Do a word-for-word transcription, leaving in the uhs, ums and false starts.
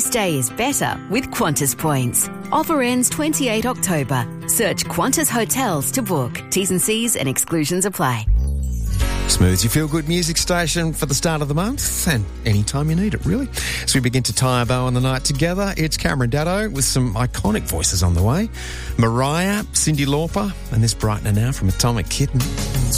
stay is better with Qantas points. Offer ends twenty-eighth October. Search Qantas Hotels to book. T's and C's and exclusions apply. Smooth's your feel-good music station for the start of the month and any time you need it, really. As we begin to tie a bow on the night together, it's Cameron Daddo with some iconic voices on the way. Mariah, Cyndi Lauper, and this Brightener now from Atomic Kitten.